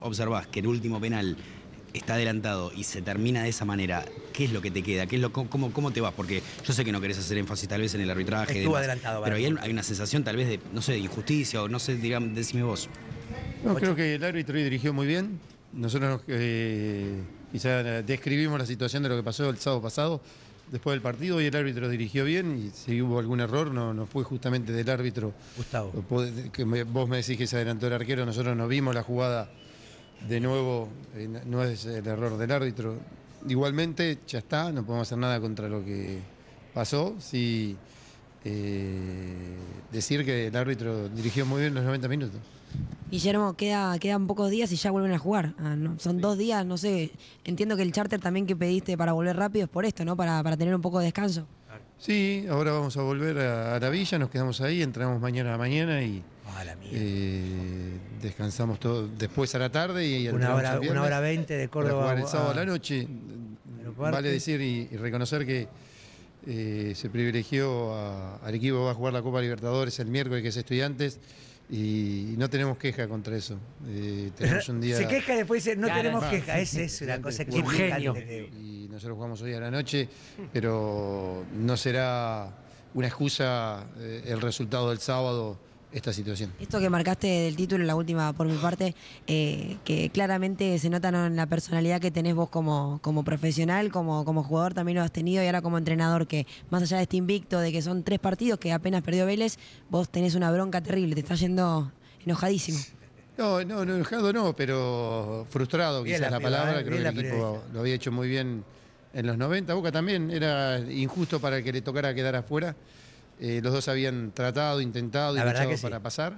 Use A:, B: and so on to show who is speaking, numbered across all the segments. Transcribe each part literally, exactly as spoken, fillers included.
A: observás que el último penal está adelantado y se termina de esa manera, ¿qué es lo que te queda? ¿Qué es lo, cómo, ¿Cómo te vas? Porque yo sé que no querés hacer énfasis tal vez en el arbitraje.
B: Estuvo
A: demás,
B: adelantado.
A: Pero hay, hay una sensación tal vez de, no sé, de injusticia o no sé, digamos, decime vos.
C: No, creo que el árbitro dirigió muy bien. Nosotros eh, quizá describimos la situación de lo que pasó el sábado pasado, después del partido, y el árbitro dirigió bien, y si hubo algún error no, no fue justamente del árbitro.
B: Gustavo.
C: Que me, vos me decís que se adelantó el arquero, nosotros no vimos la jugada de nuevo, eh, no es el error del árbitro. Igualmente, ya está, no podemos hacer nada contra lo que pasó. Sí, eh, decir que el árbitro dirigió muy bien los noventa minutos.
D: Guillermo, queda, quedan pocos días y ya vuelven a jugar. Ah, no, son sí. dos días, no sé. Entiendo que el charter también que pediste para volver rápido es por esto, ¿no? Para, para tener un poco de descanso.
C: Sí, ahora vamos a volver a, a la villa, nos quedamos ahí, entramos mañana a la mañana y
B: ah, la
C: eh, descansamos todo después a la tarde. Y
B: una, hora, una hora veinte de Córdoba.
C: Para jugar el sábado a la noche.
B: Aeropuerto.
C: Vale decir y, y reconocer que eh, se privilegió a, al equipo que va a jugar la Copa Libertadores el miércoles, que es Estudiantes. Y no tenemos queja contra eso. Eh, tenemos un día...
B: Se queja y después dice, no
E: claro,
B: tenemos
E: no.
B: queja. Esa es una cosa que
E: un genio.
C: Y nosotros jugamos hoy a la noche, pero no será una excusa eh, el resultado del sábado, esta situación.
D: Esto que marcaste del título, la última por mi parte, eh, que claramente se nota en la personalidad que tenés vos como, como profesional, como, como jugador también lo has tenido, y ahora como entrenador, que más allá de este invicto, de que son tres partidos que apenas perdió Vélez, vos tenés una bronca terrible, te está yendo enojadísimo.
C: No, no, no enojado no, pero frustrado
B: bien
C: quizás la, la palabra. ¿eh? Creo que el equipo
B: periodista.
C: lo había hecho muy bien en los noventa. Boca también era injusto para el que le tocara quedar afuera. Eh, los dos habían tratado, intentado y luchado
B: sí.
C: para pasar.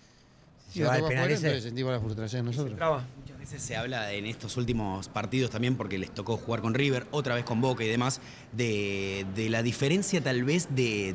B: Si va
C: afuera,
B: ese...
C: entonces sentimos la frustración nosotros.
A: Muchas veces se habla en estos últimos partidos también, porque les tocó jugar con River, otra vez con Boca y demás, de, de la diferencia tal vez de...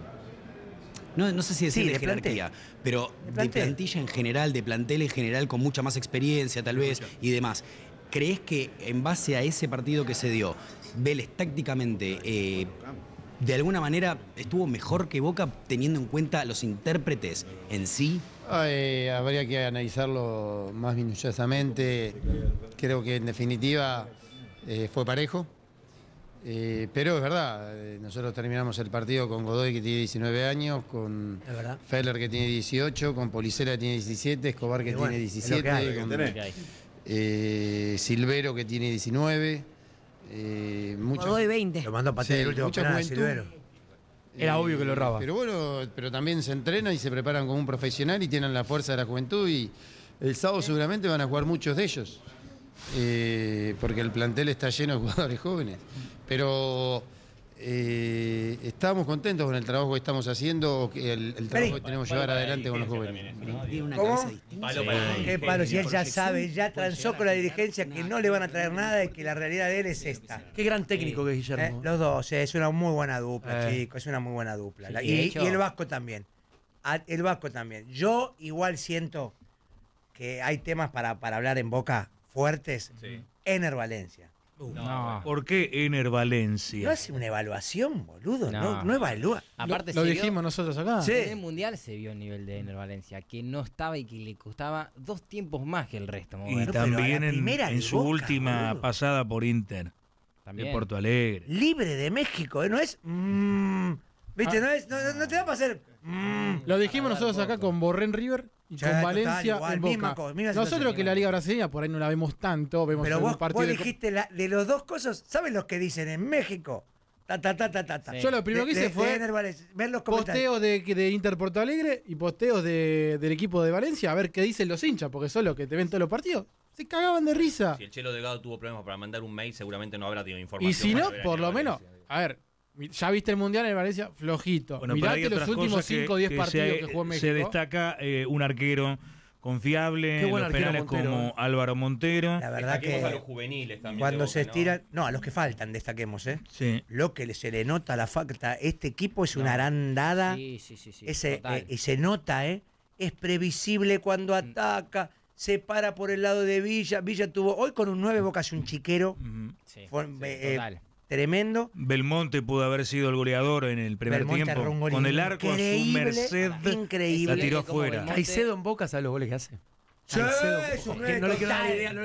A: No, no sé si decir
B: sí,
A: de,
B: de
A: jerarquía,
B: plantel.
A: pero
B: de,
A: de
B: plantel.
A: plantilla en general, de plantel en general, con mucha más experiencia tal vez y demás. ¿Crees que en base a ese partido que se dio, Vélez tácticamente... Eh, de alguna manera estuvo mejor que Boca teniendo en cuenta los intérpretes en sí?
C: Eh, habría que analizarlo más minuciosamente. Creo que en definitiva eh, fue parejo. Eh, pero es verdad, eh, nosotros terminamos el partido con Godoy, que tiene diecinueve años, con Feller, que tiene dieciocho, con Policela, que tiene diecisiete, Escobar, que bueno, tiene diecisiete, es con, eh, Silvero, que tiene diecinueve. Eh, mucha,
D: Godoy veinte.
B: Lo mandó a patear sí, el último penal a Silvero.
E: Era eh, obvio que lo erraba.
C: Pero bueno, pero también se entrenan y se preparan como un profesional y tienen la fuerza de la juventud, y el sábado seguramente van a jugar muchos de ellos. Eh, porque el plantel está lleno de jugadores jóvenes. Pero eh, estamos contentos con el trabajo que estamos haciendo, el, el trabajo que tenemos que llevar adelante con los jóvenes.
B: ¿Cómo? ¿Qué palo? Si él ya sabe, ya transó con la dirigencia que no le van a traer nada y que la realidad de él es esta.
E: Qué gran técnico que es Guillermo.
B: Eh, los dos, eh, es una muy buena dupla, eh. chicos, es una muy buena dupla. Sí, y, y el Vasco también. El Vasco también. Yo igual siento que hay temas para, para hablar en Boca fuertes. Sí. Ener Valencia.
F: Uh, no. ¿Por qué Ener Valencia?
B: No hace una evaluación, boludo. No, no, no evalúa.
E: Aparte,
G: lo, lo dijimos
E: vio,
G: nosotros acá.
E: Sí. En el Mundial se vio el nivel de Ener Valencia, que no estaba y que le costaba dos tiempos más que el resto.
F: Y no, también en, en su Boca, última boludo. pasada por Inter. También. De Porto Alegre.
B: Libre de México, ¿eh? No es... Mmm, ¿Viste? Ah. No, es, no, no te va a pasar... Mmm.
G: Lo dijimos nosotros acá con Borrén River y ya, con Valencia total, igual, en Boca. Cosa, nosotros que la Liga Brasileña por ahí no la vemos tanto, vemos
B: pero vos,
G: partido
B: vos dijiste de, la, de los dos cosas, ¿sabes lo que dicen en México? Ta, ta, ta, ta, ta, ta.
G: Sí. Yo lo primero que hice de, fue de Valencia, ver los posteos de, de Inter Porto Alegre y posteos de, del equipo de Valencia, a ver qué dicen los hinchas, porque son los que te ven todos los partidos. Se cagaban de risa.
H: Si el Chelo Delgado tuvo problemas para mandar un mail, seguramente no habrá tenido información.
G: Y si no, por lo menos, a ver, ya viste el Mundial en Valencia, flojito.
F: Bueno,
G: mirate los últimos cinco o diez partidos
F: se,
G: que jugó México.
F: Se destaca eh, un arquero confiable en los penales Montero. como Álvaro Montero.
B: La verdad que
H: a los juveniles también
B: cuando
H: Boca,
B: se estiran,
H: ¿no?
B: no, a los que faltan destaquemos, ¿eh?
F: Sí.
B: Lo que se le nota la falta, este equipo es una no. arandada.
E: Sí, sí, sí, sí,
B: ese, eh, y se nota, ¿eh? Es previsible cuando mm. ataca, se para por el lado de Villa. Villa tuvo hoy con un nueve, Boca hace un chiquero. Mm-hmm. Sí, Fue, sí, eh, total. Tremendo.
F: Belmonte pudo haber sido el goleador en el primer
B: Belmonte
F: tiempo. Con el arco a su merced.
B: Increíble.
F: La tiró afuera.
E: Caicedo en Boca, ¿sabes los goles que hace?
B: Sí,
I: Caicedo,
B: es un
I: que no le quedó la
B: total.
I: idea, no